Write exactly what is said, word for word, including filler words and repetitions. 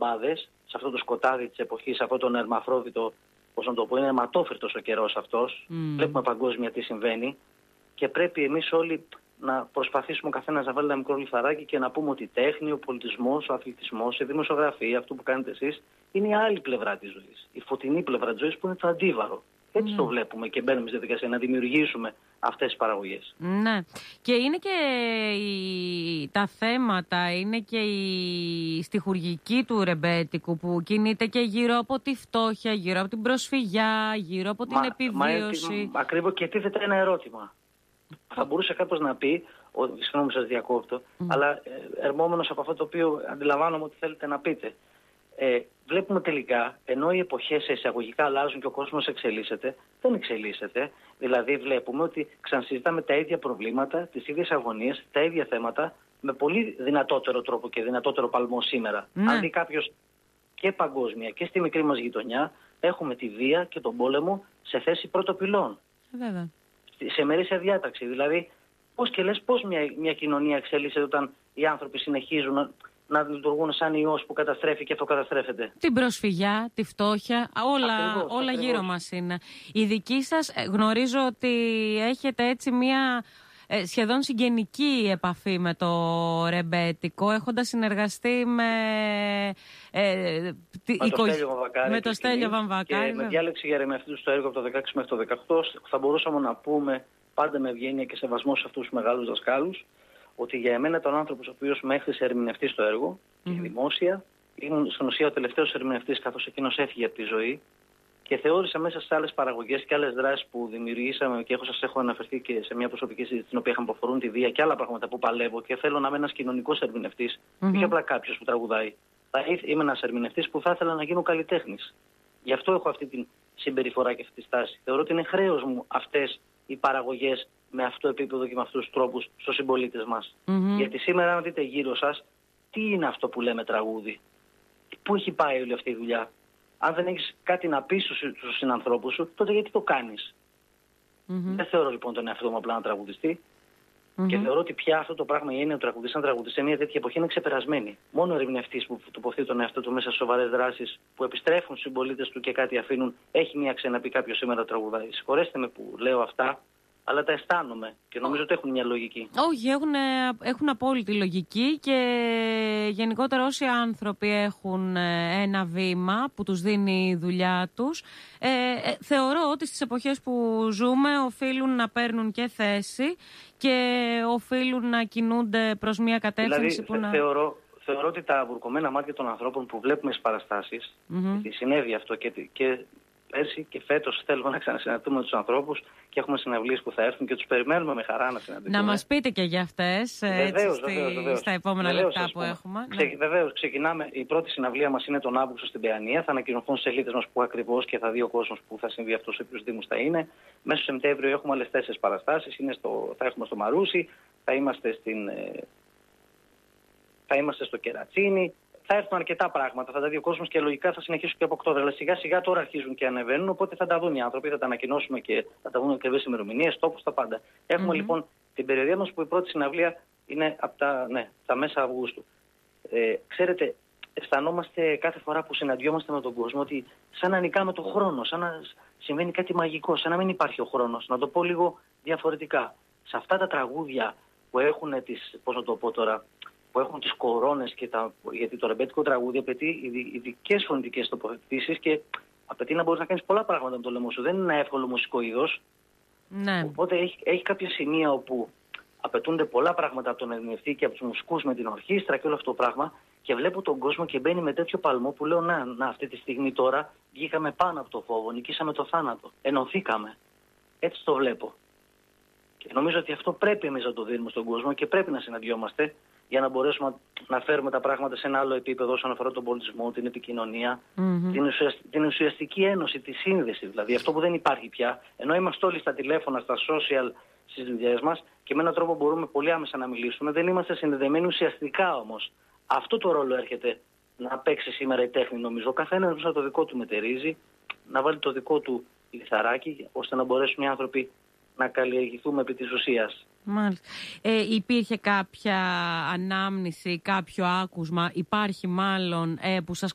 λαμπάδες, σε αυτό το σκοτάδι της εποχής, σε αυτό τον ερμαφρόβητο, πώς να το πω, είναι αιματόφυρτος ο καιρός αυτός. Mm. Βλέπουμε παγκόσμια τι συμβαίνει και πρέπει εμείς όλοι να προσπαθήσουμε ο καθένας να βάλει ένα μικρό λιθαράκι και να πούμε ότι η τέχνη, ο πολιτισμός, ο αθλητισμός, η δημοσιογραφία, αυτό που κάνετε εσείς, είναι η άλλη πλευρά της ζωής. Η φωτεινή πλευρά της ζωής που είναι το αντίβαρο. Έτσι mm. το βλέπουμε και μπαίνουμε στη διαδικασία να δημιουργήσουμε αυτές τις παραγωγές. Ναι. Και είναι και η... τα θέματα, είναι και η στιχουργική του ρεμπέτικου που κινείται και γύρω από τη φτώχεια, γύρω από την προσφυγιά, γύρω από την μα, επιβίωση. Μα, ακριβώς και τίθεται ένα ερώτημα. Θα μπορούσε κάποιος να πει, συγγνώμη σας διακόπτω, mm. αλλά ε, ερμόμενος από αυτό το οποίο αντιλαμβάνομαι ότι θέλετε να πείτε. Ε, βλέπουμε τελικά, ενώ οι εποχές εισαγωγικά αλλάζουν και ο κόσμος εξελίσσεται, δεν εξελίσσεται. Δηλαδή βλέπουμε ότι ξανασυζητάμε τα ίδια προβλήματα, τις ίδιες αγωνίες, τα ίδια θέματα, με πολύ δυνατότερο τρόπο και δυνατότερο παλμό σήμερα. Mm. Αν δει κάποιος και παγκόσμια και στη μικρή μας γειτονιά, έχουμε τη βία και τον πόλεμο σε θέση πρωτοπυλών. Βέβαια. Σε μερίσια διάταξη. Δηλαδή, πώς και λες, πώς μια, μια κοινωνία εξελίσσεται όταν οι άνθρωποι συνεχίζουν να, να λειτουργούν σαν ιός που καταστρέφει και αυτοκαταστρέφεται. Την προσφυγιά, τη φτώχεια, όλα, ακριβώς, όλα ακριβώς. γύρω μας είναι. Η δική σας, γνωρίζω ότι έχετε έτσι μια ε, σχεδόν συγγενική επαφή με το ρεμπέτικο, έχοντας συνεργαστεί με, ε, με το οικο... Στέλιο Βαμβακάρη. Με το Στέλιο Βαμβακάρη. Και με διάλεξη για ερμηνευτή στο έργο από το δεκαέξι μέχρι το δεκαοκτώ, θα μπορούσαμε να πούμε πάντα με ευγένεια και σεβασμό σε αυτούς τους μεγάλους δασκάλους, ότι για εμένα τον άνθρωπος ο οποίος με έχθισε ερμηνευτή στο έργο mm-hmm. και δημόσια, ήμουν στην ουσία ο τελευταίος ερμηνευτής καθώς εκείνος έφυγε από τη ζωή και θεώρησα μέσα σε άλλες παραγωγές και άλλες δράσεις που δημιουργήσαμε και έχω σας έχω αναφερθεί και σε μια προσωπική συζήτηση την οποία είχαμε που αφορούν τη βία και άλλα πράγματα που παλεύω και θέλω να είμαι ένας κοινωνικός ερμηνευτής, mm-hmm. όχι απλά κάποιος που τραγουδάει. Θα είμαι ένας ερμηνευτής που θα ήθελα να γίνω καλλιτέχνης. Γι' αυτό έχω αυτή την συμπεριφορά και αυτή τη στάση. Θεωρώ ότι είναι χρέος μου αυτές οι παραγωγές με αυτό το επίπεδο και με αυτούς τους τρόπους στους συμπολίτες μας. Mm-hmm. Γιατί σήμερα, αν δείτε γύρω σας, τι είναι αυτό που λέμε τραγούδι, πού έχει πάει όλη αυτή η δουλειά. Αν δεν έχεις κάτι να πεις στους συνανθρώπους σου, τότε γιατί το κάνεις. Mm-hmm. Δεν θεωρώ λοιπόν τον εαυτό μου απλά να τραγουδιστεί. Mm-hmm. Και θεωρώ ότι πια αυτό το πράγμα, η έννοια του τραγουδιστή, να τραγουδιστεί σε μια τέτοια εποχή είναι ξεπερασμένη. Μόνο ο ερμηνευτής που τοποθετεί τον εαυτό του μέσα σε σοβαρές δράσεις που επιστρέφουν στους συμπολίτες του και κάτι αφήνουν, έχει μια ξένα πει κάποιο σήμερα τραγουδάει. Συγχωρέστε με που λέω αυτά, αλλά τα αισθάνομαι και νομίζω ότι έχουν μια λογική. Όχι, έχουν, έχουν απόλυτη λογική και γενικότερα όσοι άνθρωποι έχουν ένα βήμα που τους δίνει η δουλειά τους, ε, ε, θεωρώ ότι στις εποχές που ζούμε οφείλουν να παίρνουν και θέση και οφείλουν να κινούνται προς μια κατεύθυνση δηλαδή, που να... Θεωρώ, θεωρώ ότι τα βουρκωμένα μάτια των ανθρώπων που βλέπουμε στις παραστάσεις, mm-hmm. γιατί συνέβη αυτό και... και πέρσι και φέτος θέλουμε να ξανασυναντούμε τους ανθρώπους και έχουμε συναυλίες που θα έρθουν και τους περιμένουμε με χαρά να συναντηθούμε. Να μας πείτε και για αυτές βεβαίως, έτσι, βεβαίως, βεβαίως. στα επόμενα βεβαίως, λεπτά που έχουμε. Ξε, ναι. Βεβαίως, ξεκινάμε. Η πρώτη συναυλία μας είναι τον Αύγουστο στην Παιανία. Θα ανακοινωθούν στις σελίδες μας που ακριβώς και θα δει ο κόσμος που θα συμβεί αυτό, σε ποιους δήμους θα είναι. Μέσα στο Σεπτέμβριο έχουμε άλλες τέσσερις παραστάσεις. Είναι στο, θα έχουμε στο Μαρούσι, θα είμαστε, στην, θα είμαστε στο Κερατσίνι. Θα έρθουν αρκετά πράγματα, θα τα δει ο κόσμος και λογικά θα συνεχίσουν και από Οκτώβριο. Αλλά σιγά σιγά τώρα αρχίζουν και ανεβαίνουν, οπότε θα τα δουν οι άνθρωποι, θα τα ανακοινώσουμε και θα τα δουν ακριβές ημερομηνίες, τόπους, τα πάντα. Έχουμε mm-hmm. λοιπόν την περιοδία μας που η πρώτη συναυλία είναι από τα, ναι, τα μέσα Αυγούστου. Ε, ξέρετε, αισθανόμαστε κάθε φορά που συναντιόμαστε με τον κόσμο ότι σαν να νικάμε τον χρόνο, σαν να συμβαίνει κάτι μαγικό, σαν να μην υπάρχει ο χρόνος. Να το πω λίγο διαφορετικά. Σε αυτά τα τραγούδια που έχουν τις, πώς να το πω τώρα, που έχουν τις κορώνες και τα... γιατί το ρεμπέτικο τραγούδι απαιτεί ειδικές φωνητικές τοποθετήσεις και απαιτεί να μπορείς να κάνεις πολλά πράγματα με το λαιμό σου. Δεν είναι ένα εύκολο μουσικό είδος. Ναι. Οπότε έχει, έχει κάποια σημεία όπου απαιτούνται πολλά πράγματα από τον ερμηνευτή και από τους μουσικούς με την ορχήστρα και όλο αυτό το πράγμα και βλέπω τον κόσμο και μπαίνει με τέτοιο παλμό που λέω να, να αυτή τη στιγμή τώρα βγήκαμε πάνω από το φόβο, νικήσαμε το θάνατο, ενωθήκαμε. Έτσι το βλέπω. Και νομίζω ότι αυτό πρέπει εμείς να το δίνουμε στον κόσμο και πρέπει να συναντιόμαστε για να μπορέσουμε να φέρουμε τα πράγματα σε ένα άλλο επίπεδο όσον αφορά τον πολιτισμό, την επικοινωνία, mm-hmm. την, ουσιαστική, την ουσιαστική ένωση, τη σύνδεση. Δηλαδή αυτό που δεν υπάρχει πια, ενώ είμαστε όλοι στα τηλέφωνα, στα social, στις δουλειές μας και με έναν τρόπο μπορούμε πολύ άμεσα να μιλήσουμε, δεν είμαστε συνδεδεμένοι ουσιαστικά όμως. Αυτό το ρόλο έρχεται να παίξει σήμερα η τέχνη, νομίζω. Ο καθένας να το δικό του μετερίζει, να βάλει το δικό του λιθαράκι, ώστε να μπορέσουν οι άνθρωποι να καλλιεργηθούμε επί της ουσίας. Μάλιστα. Ε, υπήρχε κάποια ανάμνηση, κάποιο άκουσμα, υπάρχει μάλλον, ε, που σας